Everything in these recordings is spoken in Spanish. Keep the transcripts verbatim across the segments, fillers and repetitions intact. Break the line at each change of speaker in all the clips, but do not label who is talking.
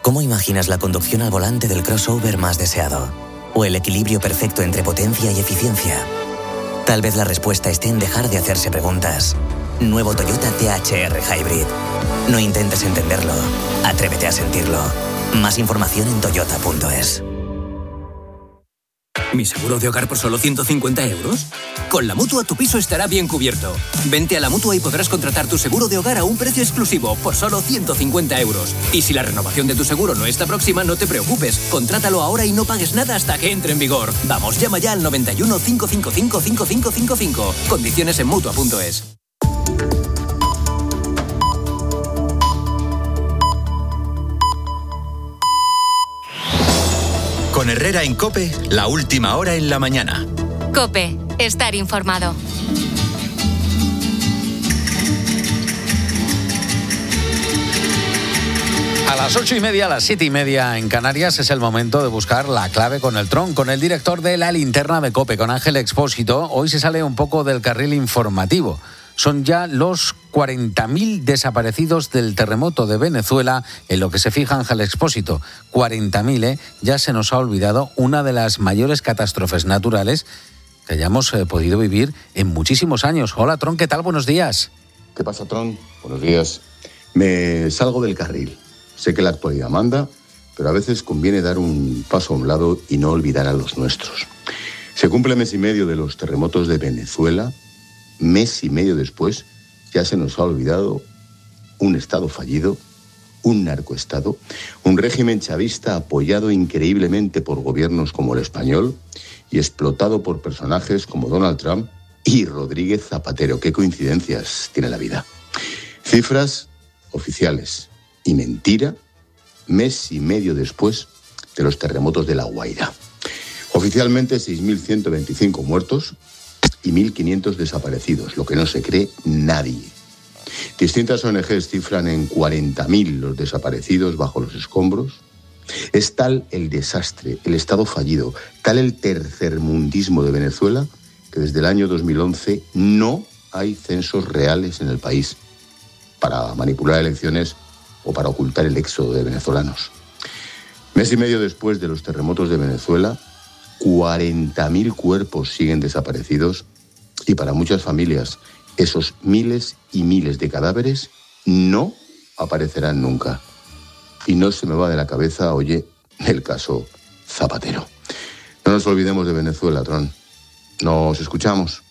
¿Cómo imaginas la conducción al volante del crossover más deseado? ¿O el equilibrio perfecto entre potencia y eficiencia? Tal vez la respuesta esté en dejar de hacerse preguntas. Nuevo Toyota T H R Hybrid. No intentes entenderlo, atrévete a sentirlo. Más información en toyota punto es.
¿Mi seguro de hogar por solo ciento cincuenta euros? Con la Mutua tu piso estará bien cubierto. Vente a la Mutua y podrás contratar tu seguro de hogar a un precio exclusivo por solo ciento cincuenta euros. Y si la renovación de tu seguro no está próxima, no te preocupes. Contrátalo ahora y no pagues nada hasta que entre en vigor. Vamos, llama ya al noventa y uno, cinco cinco cinco, cinco cinco cinco cinco. Condiciones en Mutua punto es.
Con Herrera en COPE, la última hora en la mañana.
COPE, estar informado.
A las ocho y media, a las siete y media en Canarias es el momento de buscar la clave con el Tron, con el director de La Linterna de COPE, con Ángel Expósito. Hoy se sale un poco del carril informativo. Son ya los cuarenta mil desaparecidos del terremoto de Venezuela, en lo que se fija Ángel Expósito. cuarenta mil, ¿eh? Ya se nos ha olvidado una de las mayores catástrofes naturales que hayamos eh, podido vivir en muchísimos años. Hola, Tron, ¿qué tal? Buenos días.
¿Qué pasa, Tron? Buenos días. Me salgo del carril. Sé que la actualidad manda, pero a veces conviene dar un paso a un lado y no olvidar a los nuestros. Se cumple mes y medio de los terremotos de Venezuela. Mes y medio después, ya se nos ha olvidado un Estado fallido, un narcoestado, un régimen chavista apoyado increíblemente por gobiernos como el español y explotado por personajes como Donald Trump y Rodríguez Zapatero. Qué coincidencias tiene la vida. Cifras oficiales y mentira, mes y medio después de los terremotos de La Guaira. Oficialmente seis mil ciento veinticinco muertos y mil quinientos desaparecidos, lo que no se cree nadie. Distintas O N Ges cifran en cuarenta mil los desaparecidos bajo los escombros. Es tal el desastre, el Estado fallido, tal el tercermundismo de Venezuela, que desde el año dos mil once no hay censos reales en el país para manipular elecciones o para ocultar el éxodo de venezolanos. Mes y medio después de los terremotos de Venezuela, cuarenta mil cuerpos siguen desaparecidos y para muchas familias esos miles y miles de cadáveres no aparecerán nunca. Y no se me va de la cabeza, oye, el caso Zapatero. No nos olvidemos de Venezuela, Tron. Nos escuchamos.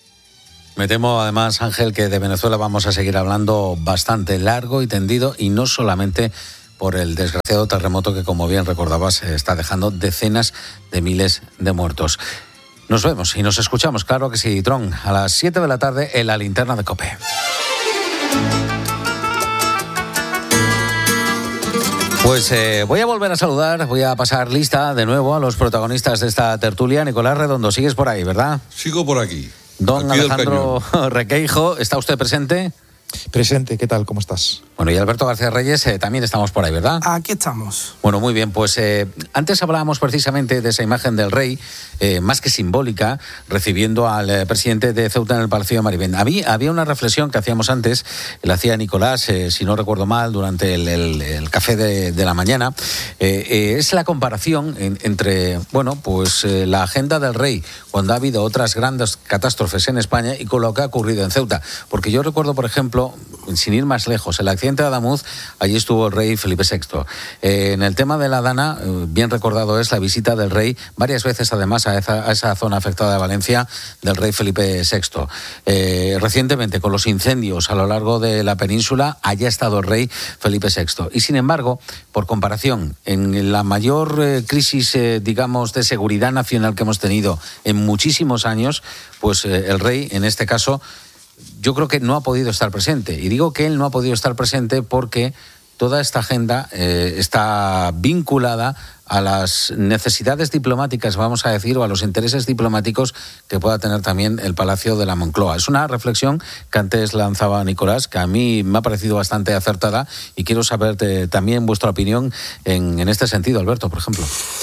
Me temo, además, Ángel, que de Venezuela vamos a seguir hablando bastante largo y tendido, y no solamente por el desgraciado terremoto que, como bien recordabas, está dejando decenas de miles de muertos. Nos vemos y nos escuchamos, claro que sí, Tron, a las siete de la tarde en La Linterna de COPE. Pues eh, voy a volver a saludar, voy a pasar lista de nuevo a los protagonistas de esta tertulia. Nicolás Redondo, sigues por ahí, ¿verdad?
Sigo por aquí.
Don Alejandro Requeijo, ¿está usted presente?
Presente, ¿qué tal? ¿Cómo estás?
Bueno, y Alberto García Reyes, eh, también estamos por ahí, ¿verdad?
Aquí estamos.
Bueno, muy bien, pues eh, antes hablábamos precisamente de esa imagen del rey, eh, más que simbólica, recibiendo al eh, presidente de Ceuta en el Palacio de Maribén. Había, había una reflexión que hacíamos antes, la hacía Nicolás, eh, si no recuerdo mal, durante el, el, el café de, de la mañana, eh, eh, es la comparación en, entre, bueno, pues eh, la agenda del rey, cuando ha habido otras grandes catástrofes en España, y con lo que ha ocurrido en Ceuta. Porque yo recuerdo, por ejemplo, sin ir más lejos, el accidente de Adamuz, allí estuvo el rey Felipe sexto. Eh, en el tema de la Dana, eh, bien recordado es la visita del rey, varias veces además a esa, a esa zona afectada de Valencia, del rey Felipe sexto. Eh, recientemente, con los incendios a lo largo de la península, allá ha estado el rey Felipe sexto. Y sin embargo, por comparación, en la mayor eh, crisis, eh, digamos, de seguridad nacional que hemos tenido en muchísimos años, pues eh, el rey, en este caso, yo creo que no ha podido estar presente. Y digo que él no ha podido estar presente porque toda esta agenda eh, está vinculada a las necesidades diplomáticas, vamos a decir, o a los intereses diplomáticos que pueda tener también el Palacio de la Moncloa. Es una reflexión que antes lanzaba Nicolás, que a mí me ha parecido bastante acertada, y quiero saber de, también vuestra opinión en, en este sentido, Alberto, por ejemplo.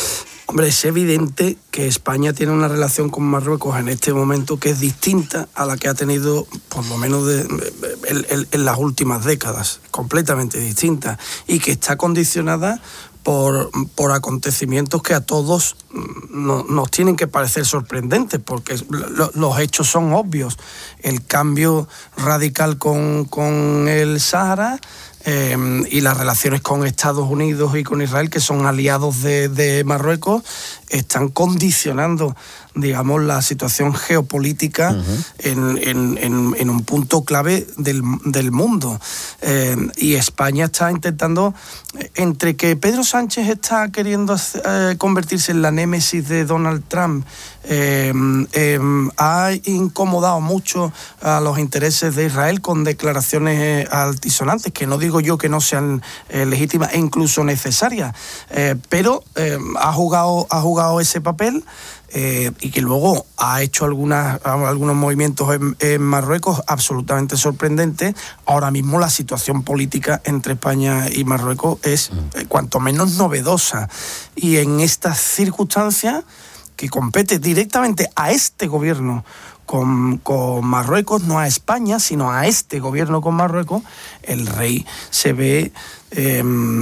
Hombre, es evidente que España tiene una relación con Marruecos en este momento que es distinta a la que ha tenido, por lo menos de, en, en, en las últimas décadas, completamente distinta, y que está condicionada por, por acontecimientos que a todos no, nos tienen que parecer sorprendentes, porque lo, los hechos son obvios. El cambio radical con, con el Sáhara, Eh, y las relaciones con Estados Unidos y con Israel, que son aliados de, de Marruecos, están condicionando, digamos, la situación geopolítica uh-huh. en, en, en, en un punto clave del, del mundo. Eh, y España está intentando, entre que Pedro Sánchez está queriendo eh, convertirse en la némesis de Donald Trump, eh, eh, ha incomodado mucho a los intereses de Israel con declaraciones altisonantes, que no digo yo que no sean eh, legítimas e incluso necesarias, eh, pero eh, ha jugado, ha jugado ese papel. Eh, y que luego ha hecho algunas, algunos movimientos en, en Marruecos absolutamente sorprendentes. Ahora mismo la situación política entre España y Marruecos es eh, cuanto menos novedosa. Y en estas circunstancias, que compete directamente a este gobierno con, con Marruecos, no a España, sino a este gobierno con Marruecos, el rey se ve eh,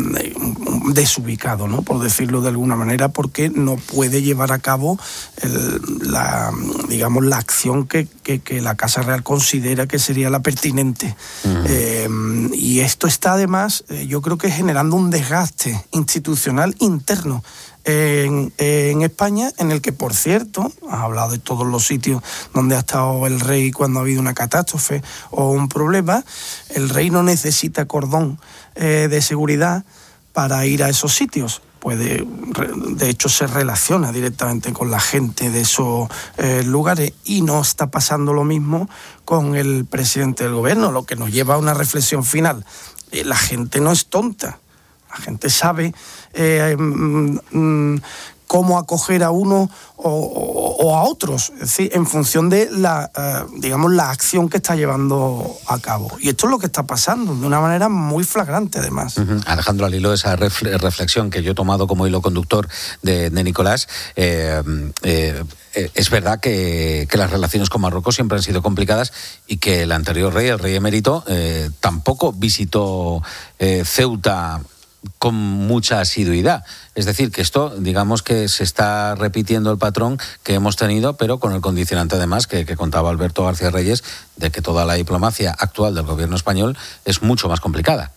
desubicado, ¿no? Por decirlo de alguna manera, porque no puede llevar a cabo el, la, digamos, la acción que, que, que la Casa Real considera que sería la pertinente. Uh-huh. Eh, y esto está además, eh, yo creo que generando un desgaste institucional interno En, en España, en el que, por cierto, has hablado de todos los sitios donde ha estado el rey cuando ha habido una catástrofe o un problema. El rey no necesita cordón eh, de seguridad para ir a esos sitios. Puede, de hecho, se relaciona directamente con la gente de esos eh, lugares, y no está pasando lo mismo con el presidente del gobierno, lo que nos lleva a una reflexión final. Eh, la gente no es tonta. La gente sabe eh, mm, cómo acoger a uno o, o, o a otros, es decir, en función de la, eh, digamos, la acción que está llevando a cabo. Y esto es lo que está pasando, de una manera muy flagrante, además.
Uh-huh. Alejandro, al hilo de esa refle- reflexión que yo he tomado como hilo conductor de, de Nicolás, eh, eh, es verdad que, que las relaciones con Marruecos siempre han sido complicadas, y que el anterior rey, el rey emérito, eh, tampoco visitó eh, Ceuta con mucha asiduidad. Es decir, que esto, digamos que se está repitiendo el patrón que hemos tenido, pero con el condicionante además que, que contaba Alberto García Reyes, de que toda la diplomacia actual del gobierno español es mucho más complicada.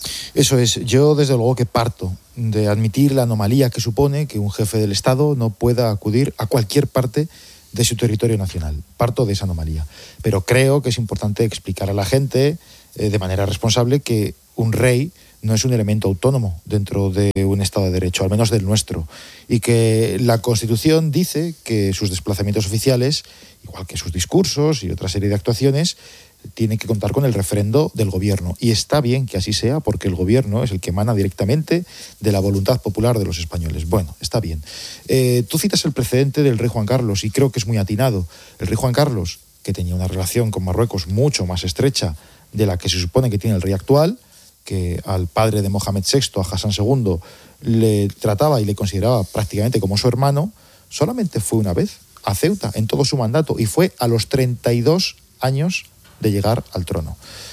Eso es. Yo desde luego que parto de admitir la anomalía que supone que un jefe del Estado no pueda acudir a cualquier parte de su territorio nacional. Parto de esa anomalía. Pero creo que es importante explicar a la gente eh, de manera responsable que un rey no es un elemento autónomo dentro de un Estado de Derecho, al menos del nuestro, y que la Constitución dice que sus desplazamientos oficiales, igual que sus discursos y otra serie de actuaciones, tienen que contar con el refrendo del gobierno. Y está bien que así sea, porque el gobierno es el que emana directamente de la voluntad popular de los españoles. Bueno, está bien. Eh, tú citas el precedente del rey Juan Carlos, y creo que es muy atinado. El rey Juan Carlos, que tenía una relación con Marruecos mucho más estrecha de la que se supone que tiene el rey actual, que al padre de Mohamed sexto, a Hassan segundo, le trataba y le consideraba prácticamente como su hermano, solamente fue una vez a Ceuta en todo su mandato, y fue a los treinta y dos años de llegar al trono.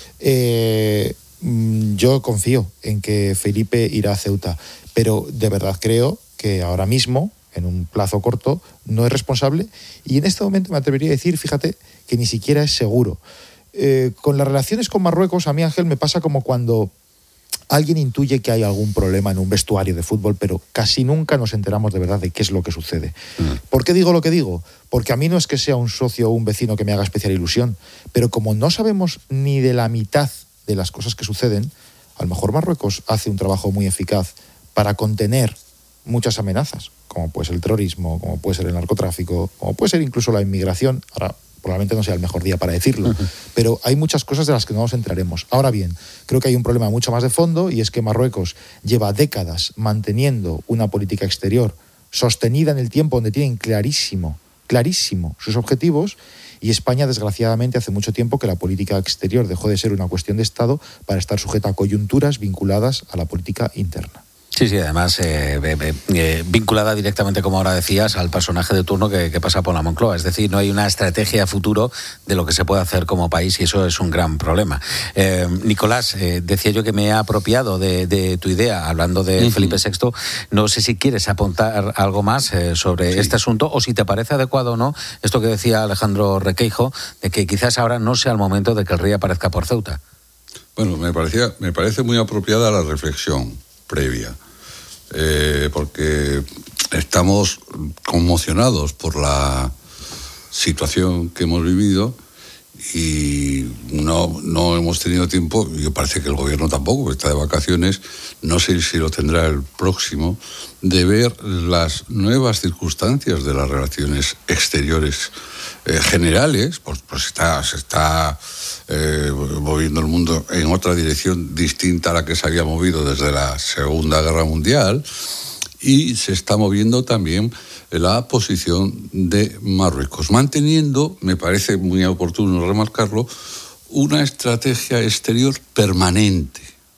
Eh, yo confío en que Felipe irá a Ceuta, pero de verdad creo que ahora mismo, en un plazo corto, no es responsable, y en este momento me atrevería a decir, fíjate, que ni siquiera es seguro. Eh, con las relaciones con Marruecos, a mí, Ángel, me pasa como cuando alguien intuye que hay algún problema en un vestuario de fútbol, pero casi nunca nos enteramos de verdad de qué es lo que sucede. Mm. ¿Por qué digo lo que digo? Porque a mí no es que sea un socio o un vecino que me haga especial ilusión, pero como no sabemos ni de la mitad de las cosas que suceden, a lo mejor Marruecos hace un trabajo muy eficaz para contener muchas amenazas, como puede ser el terrorismo, como puede ser el narcotráfico, como puede ser incluso la inmigración. Ahora, probablemente no sea el mejor día para decirlo, uh-huh. pero hay muchas cosas de las que no nos enteraremos. Ahora bien, creo que hay un problema mucho más de fondo, y es que Marruecos lleva décadas manteniendo una política exterior sostenida en el tiempo, donde tienen clarísimo, clarísimo sus objetivos, y España, desgraciadamente, hace mucho tiempo que la política exterior dejó de ser una cuestión de Estado para estar sujeta a coyunturas vinculadas a la política interna.
Sí, sí, además eh, eh, eh, vinculada directamente, como ahora decías, al personaje de turno que, que pasa por la Moncloa. Es decir, no hay una estrategia a futuro de lo que se puede hacer como país y eso es un gran problema. Eh, Nicolás, eh, decía yo que me he apropiado de, de tu idea, hablando de uh-huh. Felipe sexto. No sé si quieres apuntar algo más eh, sobre sí. este asunto o si te parece adecuado o no esto que decía Alejandro Requeijo, de que quizás ahora no sea el momento de que el rey aparezca por Ceuta.
Bueno, me, parecía, me parece muy apropiada la reflexión previa. Eh, porque estamos conmocionados por la situación que hemos vivido y no, no hemos tenido tiempo, y parece que el gobierno tampoco, está de vacaciones, no sé si lo tendrá el próximo, de ver las nuevas circunstancias de las relaciones exteriores eh, generales, pues, pues está, se está eh, moviendo el mundo en otra dirección distinta a la que se había movido desde la Segunda Guerra Mundial, y se está moviendo también la posición de Marruecos, manteniendo, me parece muy oportuno remarcarlo, una estrategia exterior permanente.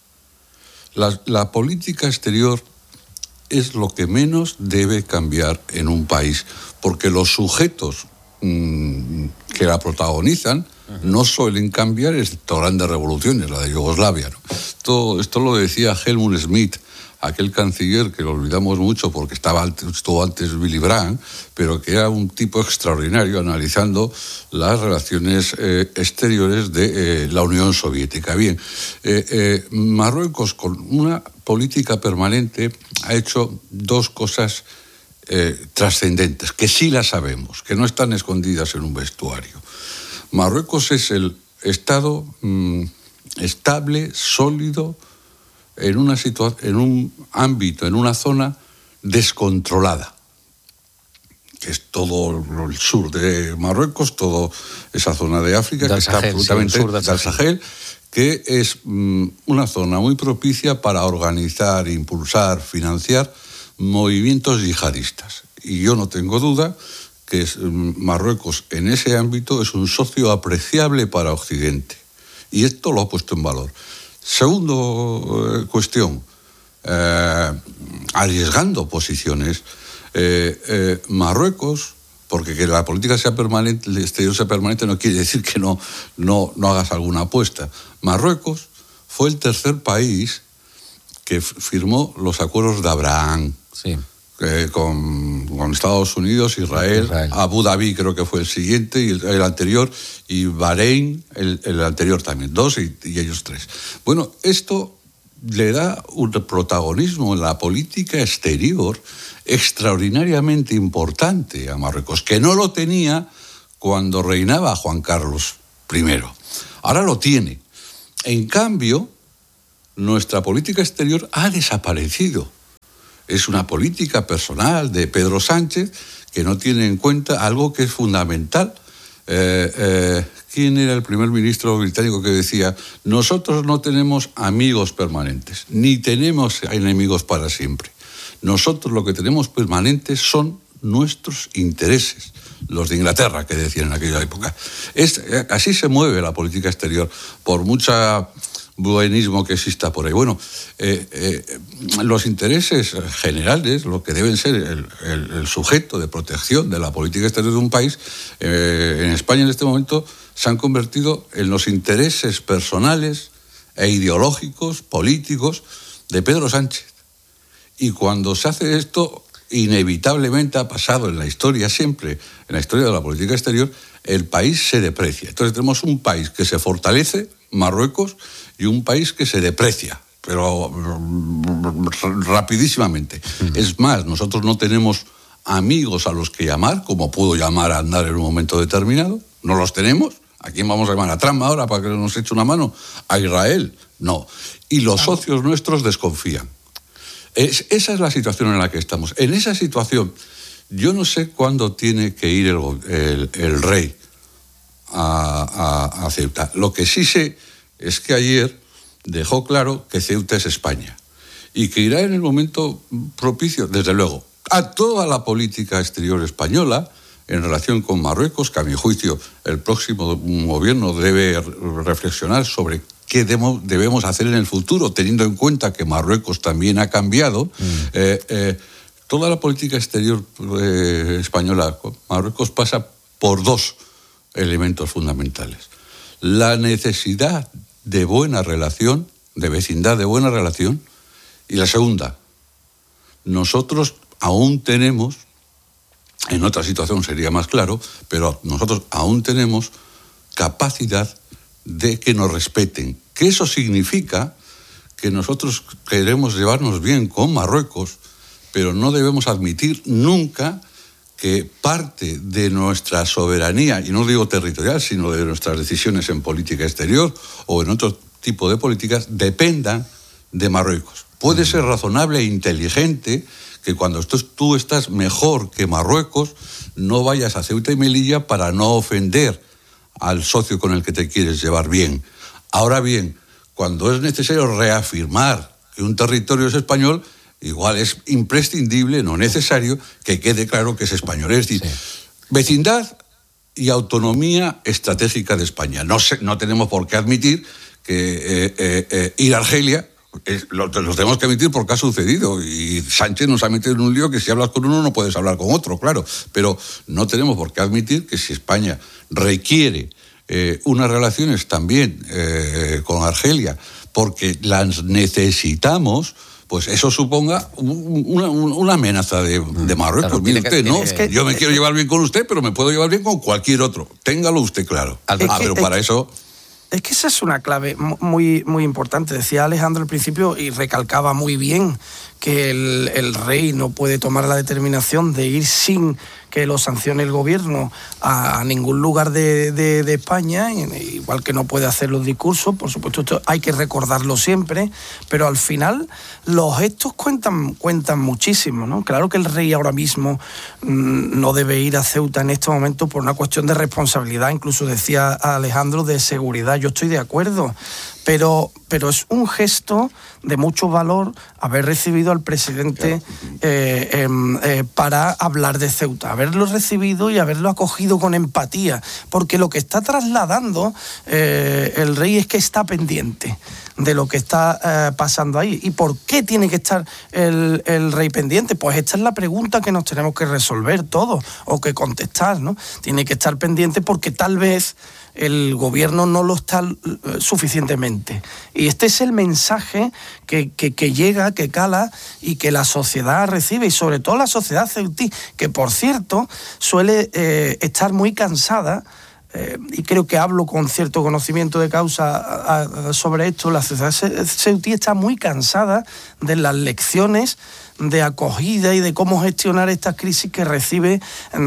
La, la política exterior es lo que menos debe cambiar en un país, porque los sujetos mmm, que la protagonizan no suelen cambiar, excepto grandes revoluciones, la de Yugoslavia, ¿no? Esto, esto lo decía Helmut Schmidt, aquel canciller que lo olvidamos mucho porque estaba antes, estuvo antes Willy Brandt, pero que era un tipo extraordinario analizando las relaciones eh, exteriores de eh, la Unión Soviética. Bien, eh, eh, Marruecos, con una política permanente, ha hecho dos cosas eh, trascendentes, que sí las sabemos, que no están escondidas en un vestuario. Marruecos es el Estado mmm, estable, sólido, en una situa- en un ámbito, en una zona descontrolada, que es todo el sur de Marruecos, toda esa zona de África, del que Sahel, está absolutamente sí, el sur del Sahel. Sahel, que es mm, una zona muy propicia para organizar, impulsar, financiar movimientos yihadistas. Y yo no tengo duda que es, mm, Marruecos en ese ámbito es un socio apreciable para Occidente. Y esto lo ha puesto en valor. Segundo eh, cuestión, eh, arriesgando posiciones, eh, eh, Marruecos, porque que la política sea permanente, el exterior sea permanente no quiere decir que no, no, no hagas alguna apuesta. Marruecos fue el tercer país que f- firmó los acuerdos de Abraham.
Sí.
Eh, con, con Estados Unidos, Israel, Israel, Abu Dhabi creo que fue el siguiente, y el, el anterior, y Bahrein, el, el anterior también, dos y, y ellos tres. Bueno, esto le da un protagonismo en la política exterior extraordinariamente importante a Marruecos, que no lo tenía cuando reinaba Juan Carlos primero. Ahora lo tiene. En cambio, nuestra política exterior ha desaparecido. Es una política personal de Pedro Sánchez que no tiene en cuenta algo que es fundamental. Eh, eh, ¿Quién era el primer ministro británico que decía: nosotros no tenemos amigos permanentes, ni tenemos enemigos para siempre? Nosotros lo que tenemos permanentes son nuestros intereses, los de Inglaterra, que decían en aquella época. Es, así se mueve la política exterior, por mucha buenismo que exista por ahí. Bueno, eh, eh, los intereses generales, lo que deben ser el, el, el sujeto de protección de la política exterior de un país, eh, en España en este momento se han convertido en los intereses personales e ideológicos, políticos, de Pedro Sánchez. Y cuando se hace esto, inevitablemente ha pasado en la historia, siempre en la historia de la política exterior, el país se deprecia. Entonces tenemos un país que se fortalece, Marruecos, y un país que se deprecia, pero rapidísimamente. Uh-huh. Es más, nosotros no tenemos amigos a los que llamar, como pudo llamar a Aznar en un momento determinado, no los tenemos. ¿A quién vamos a llamar? ¿A Trump ahora para que nos eche una mano? ¿A Israel? No. Y los claro. socios nuestros desconfían. Es, esa es la situación en la que estamos. En esa situación, yo no sé cuándo tiene que ir el, el, el rey a, a, a Ceuta. Lo que sí sé es que ayer dejó claro que Ceuta es España y que irá en el momento propicio, desde luego, a toda la política exterior española en relación con Marruecos, que a mi juicio el próximo gobierno debe reflexionar sobre qué debemos, debemos hacer en el futuro, teniendo en cuenta que Marruecos también ha cambiado. Mm. Eh, eh, toda la política exterior eh, española, Marruecos pasa por dos elementos fundamentales. La necesidad de buena relación, de vecindad de buena relación, y la segunda, nosotros aún tenemos, en otra situación sería más claro, pero nosotros aún tenemos capacidad de que nos respeten. Que eso significa que nosotros queremos llevarnos bien con Marruecos, pero no debemos admitir nunca que parte de nuestra soberanía, y no digo territorial, sino de nuestras decisiones en política exterior o en otro tipo de políticas, dependan de Marruecos. Puede ser razonable e inteligente que cuando tú estás mejor que Marruecos, no vayas a Ceuta y Melilla para no ofender al socio con el que te quieres llevar bien. Ahora bien, cuando es necesario reafirmar que un territorio es español, igual es imprescindible, no necesario, que quede claro que es español. Es decir, sí. Vecindad y autonomía estratégica de España. No, sé, no tenemos por qué admitir que eh, eh, eh, ir a Argelia, eh, lo, lo tenemos que admitir porque ha sucedido, y Sánchez nos ha metido en un lío que si hablas con uno no puedes hablar con otro, claro, pero no tenemos por qué admitir que si España requiere eh, unas relaciones también eh, con Argelia, porque las necesitamos, pues eso suponga una, una amenaza de, de Marruecos. Claro, mire usted, que, ¿no? Es que, yo me es quiero que, llevar bien con usted, pero me puedo llevar bien con cualquier otro. Téngalo usted claro. Ah, que, pero para
es,
eso...
Es que esa es una clave muy, muy importante. Decía Alejandro al principio, y recalcaba muy bien, que el, el rey no puede tomar la determinación de ir sin que lo sancione el gobierno a ningún lugar de, de, de España, igual que no puede hacer los discursos, por supuesto esto hay que recordarlo siempre, pero al final los gestos cuentan, cuentan muchísimo, ¿no? Claro que el rey ahora mismo mmm, no debe ir a Ceuta en este momento por una cuestión de responsabilidad, incluso decía Alejandro, de seguridad, yo estoy de acuerdo, pero, pero es un gesto de mucho valor haber recibido al presidente eh, eh, eh, para hablar de Ceuta, haberlo recibido y haberlo acogido con empatía, porque lo que está trasladando eh, el rey es que está pendiente de lo que está eh, pasando ahí. ¿Y por qué tiene que estar el, el rey pendiente? Pues esta es la pregunta que nos tenemos que resolver todos, o que contestar, ¿no? Tiene que estar pendiente porque tal vez el gobierno no lo está suficientemente. Y este es el mensaje que, que, que llega, que cala y que la sociedad recibe, y sobre todo la sociedad ceutí, que por cierto suele eh, estar muy cansada, eh, y creo que hablo con cierto conocimiento de causa a, a, sobre esto, la sociedad ceutí está muy cansada de las lecciones de acogida y de cómo gestionar estas crisis que recibe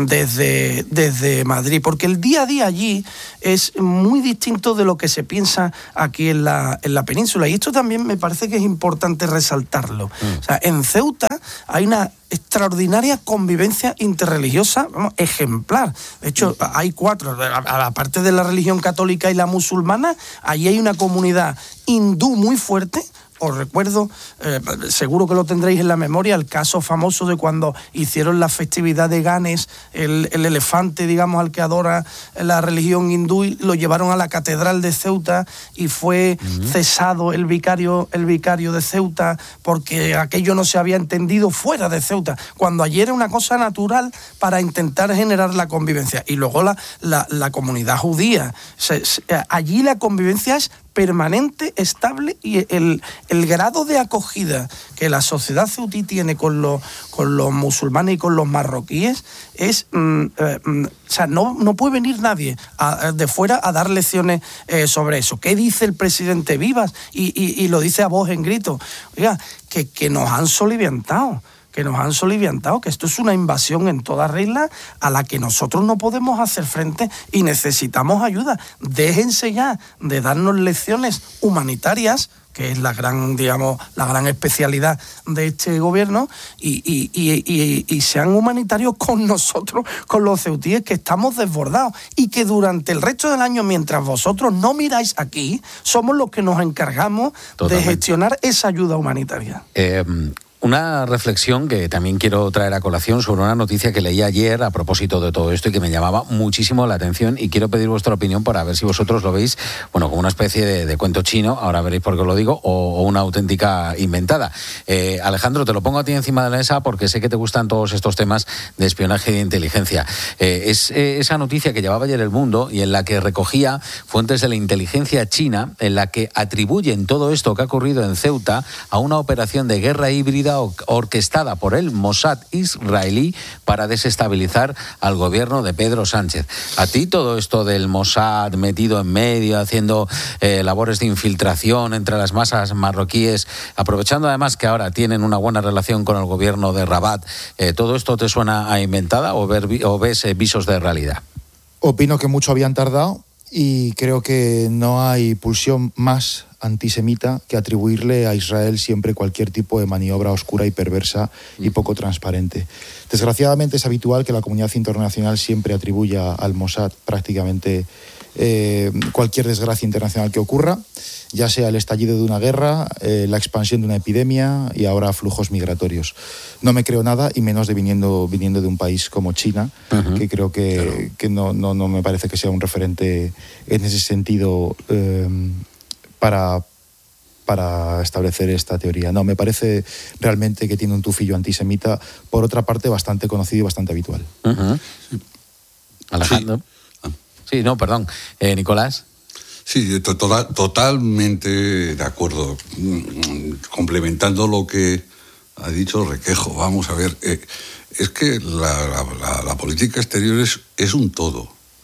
desde, desde Madrid, porque el día a día allí es muy distinto de lo que se piensa aquí en la, en la península, y esto también me parece que es importante resaltarlo. Mm. O sea, en Ceuta hay una extraordinaria convivencia interreligiosa, vamos, ejemplar. De hecho, mm. hay cuatro, aparte de la religión católica y la musulmana, allí hay una comunidad hindú muy fuerte. Os recuerdo, eh, seguro que lo tendréis en la memoria, el caso famoso de cuando hicieron la festividad de Ganes, el, el elefante, digamos, al que adora la religión hindú, y lo llevaron a la catedral de Ceuta y fue uh-huh. cesado el vicario, el vicario de Ceuta porque aquello no se había entendido fuera de Ceuta, cuando allí era una cosa natural para intentar generar la convivencia. Y luego la, la, la comunidad judía. Se, se, allí la convivencia es permanente, estable, y el, el grado de acogida que la sociedad ceutí tiene con los, con los musulmanes y con los marroquíes es... Mm, eh, mm, o sea, no, no puede venir nadie a, de fuera a dar lecciones eh, sobre eso. ¿Qué dice el presidente Vivas? Y, y, y lo dice a voz en grito. Oiga, que, que nos han soliviantado. que nos han soliviantado, que esto es una invasión en toda regla a la que nosotros no podemos hacer frente y necesitamos ayuda. Déjense ya de darnos lecciones humanitarias, que es la gran, digamos, la gran especialidad de este gobierno, y, y, y, y, y sean humanitarios con nosotros, con los ceutíes, que estamos desbordados, y que durante el resto del año, mientras vosotros no miráis aquí, somos los que nos encargamos Totalmente. de gestionar esa ayuda humanitaria.
Eh, Una reflexión que también quiero traer a colación sobre una noticia que leí ayer a propósito de todo esto y que me llamaba muchísimo la atención, y quiero pedir vuestra opinión para ver si vosotros lo veis, bueno, como una especie de, de cuento chino, ahora veréis por qué os lo digo, o, o una auténtica inventada. Eh, Alejandro, te lo pongo a ti encima de la mesa porque sé que te gustan todos estos temas de espionaje y de inteligencia. Eh, es eh, esa noticia que llevaba ayer El Mundo y en la que recogía fuentes de la inteligencia china, en la que atribuyen todo esto que ha ocurrido en Ceuta a una operación de guerra híbrida orquestada por el Mossad israelí para desestabilizar al gobierno de Pedro Sánchez. ¿A ti todo esto del Mossad metido en medio, haciendo eh, labores de infiltración entre las masas marroquíes, aprovechando además que ahora tienen una buena relación con el gobierno de Rabat, eh, todo esto te suena a inventada o, ver, o ves eh, visos de realidad?
Opino que mucho habían tardado y creo que no hay pulsión más antisemita que atribuirle a Israel siempre cualquier tipo de maniobra oscura y perversa y poco transparente. Desgraciadamente es habitual que la comunidad internacional siempre atribuya al Mossad prácticamente eh, cualquier desgracia internacional que ocurra, ya sea el estallido de una guerra, eh, la expansión de una epidemia y ahora flujos migratorios. No me creo nada, y menos de viniendo, viniendo de un país como China, uh-huh. que creo que, claro. que no, no, no me parece que sea un referente en ese sentido eh, para, para establecer esta teoría. No, me parece realmente que tiene un tufillo antisemita, por otra parte bastante conocido y bastante habitual.
Uh-huh. Sí. Alejandro. Sí. sí, no, perdón. Eh, Nicolás.
Sí, total, totalmente de acuerdo. Complementando lo que ha dicho Requejo, vamos a ver, eh, es que la, la, la política exterior es, es un todo.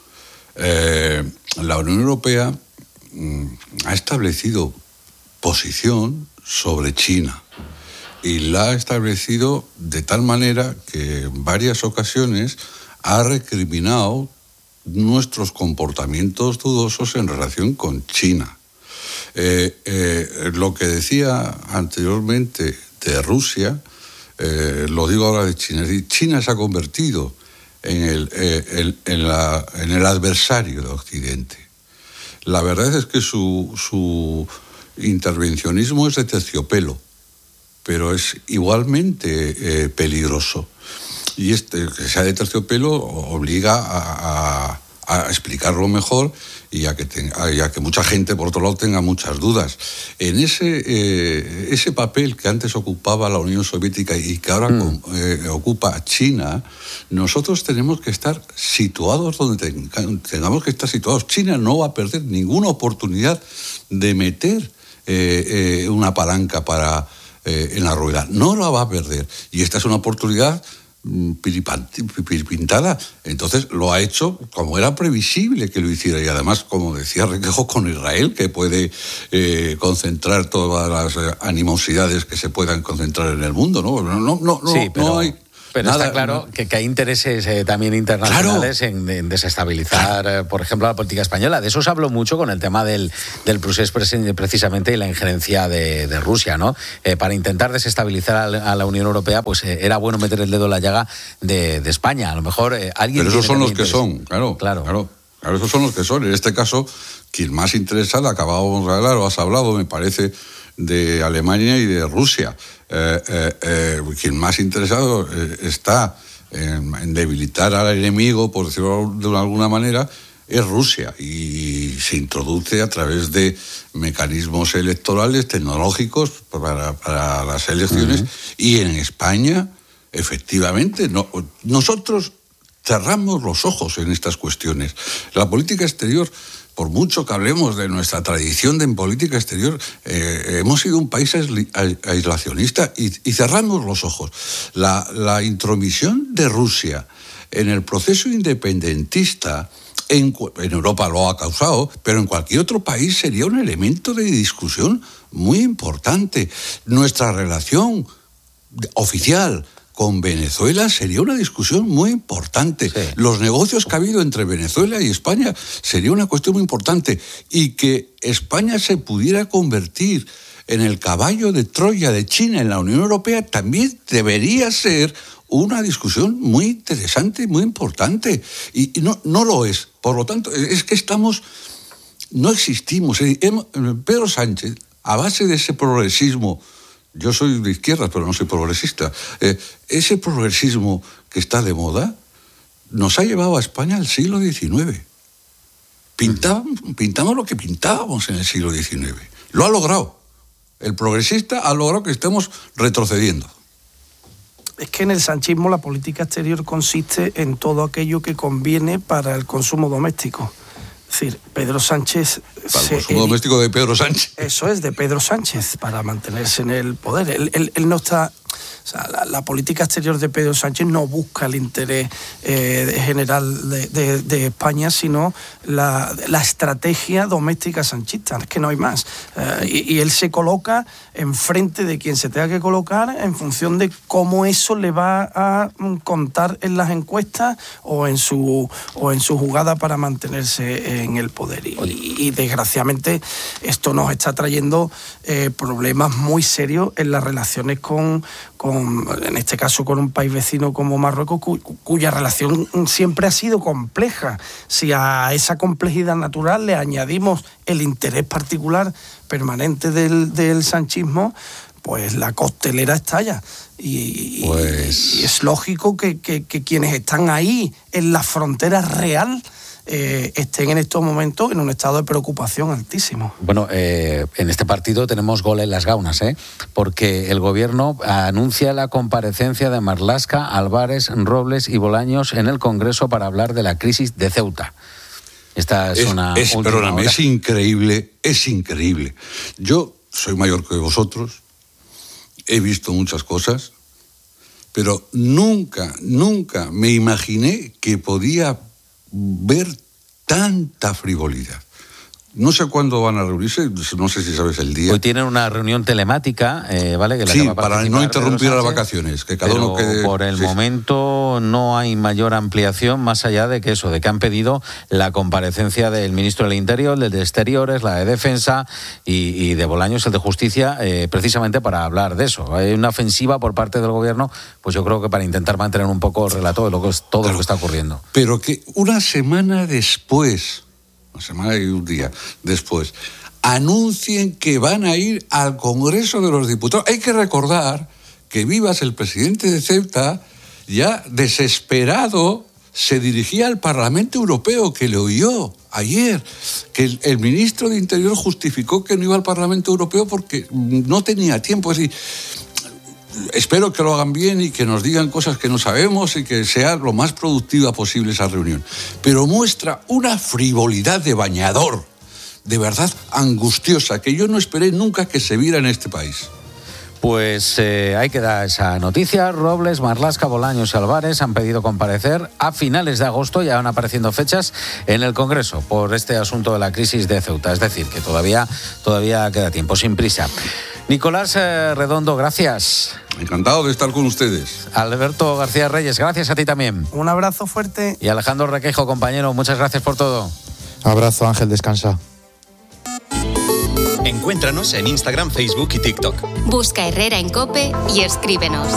Eh, la Unión Europea mm, ha establecido posición sobre China y la ha establecido de tal manera que en varias ocasiones ha recriminado nuestros comportamientos dudosos en relación con China. Eh, eh, lo que decía anteriormente de Rusia, eh, lo digo ahora de China. China se ha convertido en el, eh, el, en la, en el adversario de Occidente. La verdad es que su, su intervencionismo es de terciopelo, pero es igualmente eh, peligroso. Y este, que sea de terciopelo obliga a, a, a explicarlo mejor y a que, tenga, y a que mucha gente, por otro lado, tenga muchas dudas. En ese, eh, ese papel que antes ocupaba la Unión Soviética y que ahora mm. eh, ocupa China, nosotros tenemos que estar situados donde tengamos que estar situados. China no va a perder ninguna oportunidad de meter eh, eh, una palanca para, eh, en la rueda. No la va a perder. Y esta es una oportunidad pintada. Entonces lo ha hecho como era previsible que lo hiciera, y además, como decía Requejo, con Israel, que puede eh, concentrar todas las animosidades que se puedan concentrar en el mundo, ¿no? No, no, no,
sí, pero...
no hay
Pero
Nada,
está claro
no.
que, que hay intereses eh, también internacionales claro. en, en desestabilizar, claro. eh, por ejemplo, la política española. De eso se habló mucho con el tema del, del procés precisamente y la injerencia de, de Rusia, ¿no? Eh, para intentar desestabilizar a la, a la Unión Europea, pues eh, era bueno meter el dedo en la llaga de, de España. A lo mejor eh, alguien...
Pero esos son los que
interés.
son, claro, claro, claro. Claro, esos son los que son. En este caso, quien más interesada, acabábamos de hablar, o has hablado, me parece, de Alemania y de Rusia. Eh, eh, eh, quien más interesado eh, está en, en debilitar al enemigo, por decirlo de alguna manera, es Rusia, y se introduce a través de mecanismos electorales, tecnológicos para, para las elecciones. Uh-huh. Y en España, efectivamente, no, nosotros cerramos los ojos en estas cuestiones. La política exterior, por mucho que hablemos de nuestra tradición de en política exterior, eh, hemos sido un país aislacionista y, y cerramos los ojos. La, la intromisión de Rusia en el proceso independentista en, en Europa lo ha causado, pero en cualquier otro país sería un elemento de discusión muy importante. Nuestra relación oficial con Venezuela sería una discusión muy importante. Sí. Los negocios que ha habido entre Venezuela y España sería una cuestión muy importante. Y que España se pudiera convertir en el caballo de Troya de China en la Unión Europea también debería ser una discusión muy interesante y muy importante. Y, y no, no lo es. Por lo tanto, es que estamos... No existimos. Pedro Sánchez, a base de ese progresismo Yo soy de izquierdas, pero no soy progresista. Eh, ese progresismo que está de moda nos ha llevado a España al siglo diecinueve. Pintábamos, pintamos lo que pintábamos en el siglo diecinueve. Lo ha logrado. El progresista ha logrado que estemos retrocediendo.
Es que en el sanchismo la política exterior consiste en todo aquello que conviene para el consumo doméstico. Es decir, Pedro Sánchez...
Para el consumo doméstico de Pedro Sánchez.
Eso es, de Pedro Sánchez, para mantenerse en el poder. Él, él, él no está... O sea, la, la política exterior de Pedro Sánchez no busca el interés eh, general de, de, de España, sino la, la estrategia doméstica sanchista. Es que no hay más. Eh, y, y él se coloca enfrente de quien se tenga que colocar en función de cómo eso le va a contar en las encuestas o en su, o en su jugada para mantenerse en el poder. Y, y, y desgraciadamente esto nos está trayendo eh, problemas muy serios en las relaciones con... con en este caso con un país vecino como Marruecos, cu- cuya relación siempre ha sido compleja. Si a esa complejidad natural le añadimos el interés particular permanente del, del sanchismo, pues la costelera estalla. Y, pues... y es lógico que, que, que quienes están ahí en la frontera real Eh, estén en estos momentos en un estado de preocupación altísimo.
Bueno, eh, en este partido tenemos gol en las gaunas, ¿eh? Porque el gobierno anuncia la comparecencia de Marlaska, Álvarez, Robles y Bolaños en el Congreso para hablar de la crisis de Ceuta. Esta es, es una
es, perdóname, hora. es increíble, es increíble. Yo soy mayor que vosotros, he visto muchas cosas, pero nunca, nunca me imaginé que podía ver tanta frivolidad. No sé cuándo van a reunirse, no sé si sabes el día.
Hoy tienen una reunión telemática, eh, ¿vale? Que la
sí,
que va a
para no interrumpir las vacaciones, que cada
pero
uno quede...
por el
sí.
momento no hay mayor ampliación más allá de que eso, de que han pedido la comparecencia del ministro del Interior, del de Exteriores, la de Defensa y, y de Bolaños, el de Justicia, eh, precisamente para hablar de eso. Hay una ofensiva por parte del gobierno, pues yo creo que para intentar mantener un poco el relato de lo que es todo claro, lo que está ocurriendo.
Pero que una semana después... una semana y un día después, anuncien que van a ir al Congreso de los Diputados. Hay que recordar que Vivas, el presidente de Ceuta, ya desesperado, se dirigía al Parlamento Europeo, que le oyó ayer, que el, el ministro de Interior justificó que no iba al Parlamento Europeo porque no tenía tiempo. Es decir, espero que lo hagan bien y que nos digan cosas que no sabemos y que sea lo más productiva posible esa reunión. Pero muestra una frivolidad de bañador, de verdad angustiosa, que yo no esperé nunca que se viera en este país.
Pues eh, ahí queda esa noticia. Robles, Marlaska, Bolaños y Álvarez han pedido comparecer a finales de agosto. Ya van apareciendo fechas en el Congreso por este asunto de la crisis de Ceuta. Es decir, que todavía, todavía queda tiempo, sin prisa. Nicolás eh, Redondo, gracias.
Encantado de estar con ustedes.
Alberto García Reyes, gracias a ti también.
Un abrazo fuerte.
Y Alejandro Requeijo, compañero, muchas gracias por todo.
Abrazo, Ángel, descansa.
Encuéntranos en Instagram, Facebook y TikTok.
Busca Herrera en COPE y escríbenos.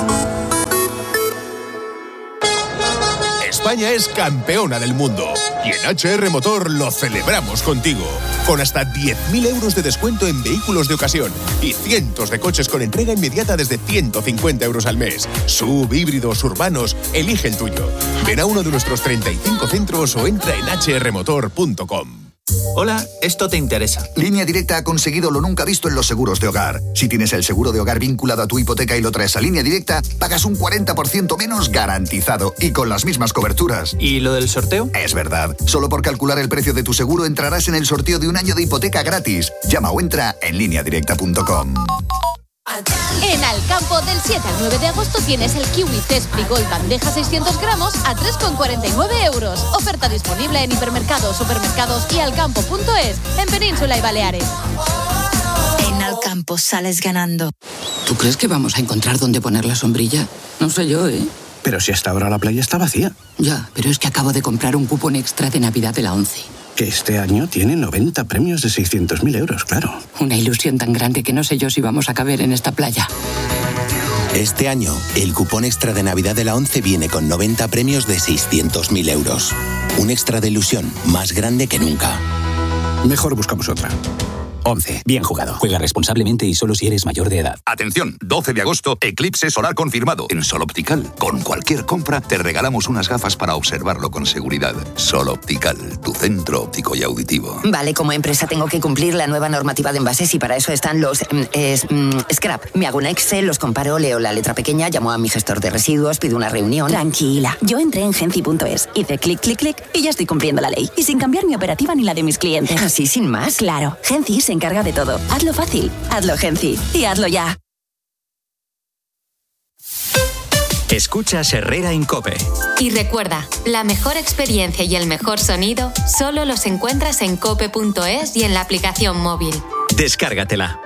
España es campeona del mundo y en H R Motor lo celebramos contigo. Con hasta diez mil euros de descuento en vehículos de ocasión y cientos de coches con entrega inmediata desde ciento cincuenta euros al mes. Sub, híbridos, urbanos, elige el tuyo. Ven a uno de nuestros treinta y cinco centros o entra en h r motor punto com.
Hola, esto te interesa. Línea Directa ha conseguido lo nunca visto en los seguros de hogar. Si tienes el seguro de hogar vinculado a tu hipoteca y lo traes a Línea Directa, pagas un cuarenta por ciento menos garantizado y con las mismas coberturas. ¿Y lo del sorteo? Es verdad. Solo por calcular el precio de tu seguro entrarás en el sorteo de un año de hipoteca gratis. Llama o entra en línea directa punto com.
En Alcampo, del siete al nueve de agosto tienes el kiwi Zespri Gold bandeja seiscientos gramos a tres con cuarenta y nueve euros. Oferta disponible en hipermercados, supermercados y alcampo punto es en Península y Baleares.
En Alcampo sales ganando.
¿Tú crees que vamos a encontrar dónde poner la sombrilla? No sé yo, ¿eh?
Pero si hasta ahora la playa está vacía.
Ya, pero es que acabo de comprar un cupón extra de Navidad de la ONCE.
Que este año tiene noventa premios de seiscientos mil euros, claro.
Una ilusión tan grande que no sé yo si vamos a caber en esta playa.
Este año, el cupón extra de Navidad de la ONCE viene con noventa premios de seiscientos mil euros. Un extra de ilusión más grande que nunca.
Mejor buscamos otra.
once. Bien jugado. Juega responsablemente y solo si eres mayor de edad.
Atención, doce de agosto, eclipse solar confirmado. En Sol Optical, con cualquier compra, te regalamos unas gafas para observarlo con seguridad. Sol Optical, tu centro óptico y auditivo.
Vale, como empresa tengo que cumplir la nueva normativa de envases y para eso están los mm, es, mm, scrap. Me hago un Excel, los comparo, leo la letra pequeña, llamo a mi gestor de residuos, pido una reunión.
Tranquila, yo entré en Genci punto es, hice clic, clic, clic y ya estoy cumpliendo la ley. Y sin cambiar mi operativa ni la de mis clientes.
¿Así sin más?
Claro, Genci se encarga de todo. Hazlo fácil, hazlo Genci y hazlo ya.
Escuchas Herrera en COPE.
Y recuerda, la mejor experiencia y el mejor sonido solo los encuentras en cope punto es y en la aplicación móvil.
Descárgatela.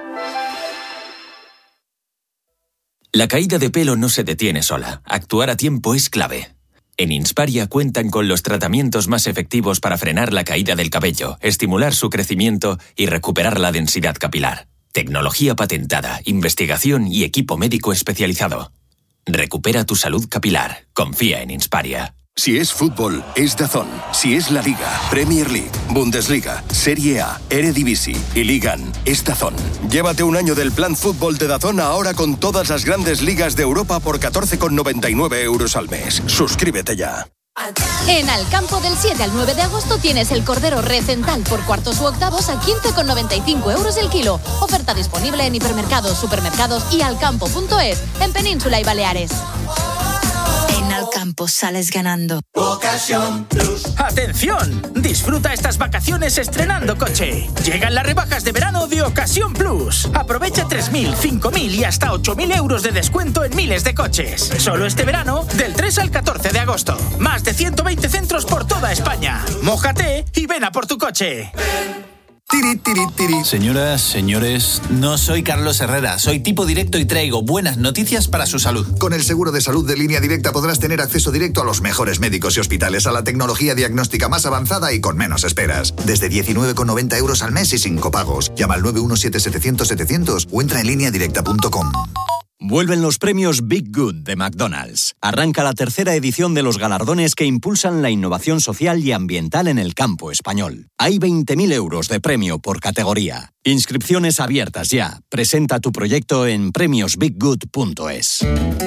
La caída de pelo no se detiene sola. Actuar a tiempo es clave. En Insparia cuentan con los tratamientos más efectivos para frenar la caída del cabello, estimular su crecimiento y recuperar la densidad capilar. Tecnología patentada, investigación y equipo médico especializado. Recupera tu salud capilar. Confía en Insparia.
Si es fútbol, es DAZN. Si es la Liga, Premier League, Bundesliga, Serie A, Eredivisie y Ligan, es DAZN. Llévate un año del plan fútbol de DAZN ahora con todas las grandes ligas de Europa por catorce con noventa y nueve euros al mes. Suscríbete ya.
En Alcampo del siete al nueve de agosto tienes el cordero recental por cuartos u octavos a quince con noventa y cinco euros el kilo. Oferta disponible en hipermercados, supermercados y alcampo punto es en Península y Baleares.
En Alcampo sales ganando.
Ocasión Plus. ¡Atención! Disfruta estas vacaciones estrenando coche. Llegan las rebajas de verano de Ocasión Plus. Aprovecha tres mil, cinco mil y hasta ocho mil euros de descuento en miles de coches. Solo este verano, del tres al catorce de agosto. Más de ciento veinte centros por toda España. Mójate y ven a por tu coche.
Tiri, tiri, tiri. Señoras, señores, no soy Carlos Herrera, soy tipo directo y traigo buenas noticias para su salud.
Con el seguro de salud de Línea Directa podrás tener acceso directo a los mejores médicos y hospitales, a la tecnología diagnóstica más avanzada y con menos esperas. Desde diecinueve con noventa euros al mes y sin copagos. Llama al nueve uno siete setecientos setecientos o entra en línea directa punto com.
Vuelven los premios Big Good de McDonald's. Arranca la tercera edición de los galardones que impulsan la innovación social y ambiental en el campo español. Hay veinte mil euros de premio por categoría. Inscripciones abiertas ya. Presenta tu proyecto en premios big good punto es.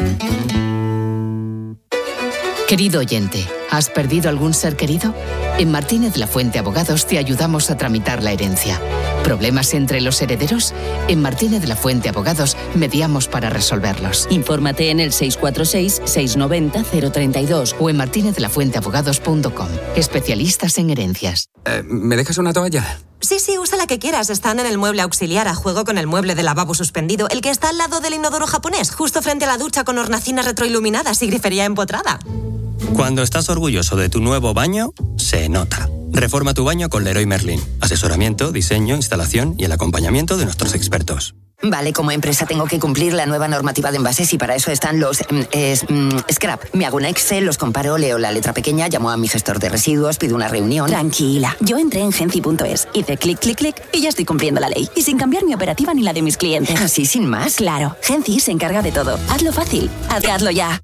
Querido oyente, ¿has perdido algún ser querido? En Martínez La Fuente Abogados te ayudamos a tramitar la herencia. ¿Problemas entre los herederos? En Martínez La Fuente Abogados mediamos para resolverlos.
Infórmate en el seis cuatro seis, seis nueve cero, cero tres dos
o en martinez la fuente abogados punto com. Especialistas en herencias.
Eh, ¿Me dejas una toalla?
Sí, sí, usa la que quieras. Están en el mueble auxiliar a juego con el mueble de lavabo suspendido, el que está al lado del inodoro japonés, justo frente a la ducha con hornacinas retroiluminadas y grifería empotrada.
Cuando estás orgulloso de tu nuevo baño, se nota. Reforma tu baño con Leroy Merlin. Asesoramiento, diseño, instalación y el acompañamiento de nuestros expertos.
Vale, como empresa tengo que cumplir la nueva normativa de envases y para eso están los mm, es, mm, scrap. Me hago un Excel, los comparo, leo la letra pequeña, llamo a mi gestor de residuos, pido una reunión.
Tranquila, yo entré en Genci punto es, hice clic, clic, clic y ya estoy cumpliendo la ley. Y sin cambiar mi operativa ni la de mis clientes.
¿Así sin más?
Claro, Genci se encarga de todo. Hazlo fácil, hazlo ya.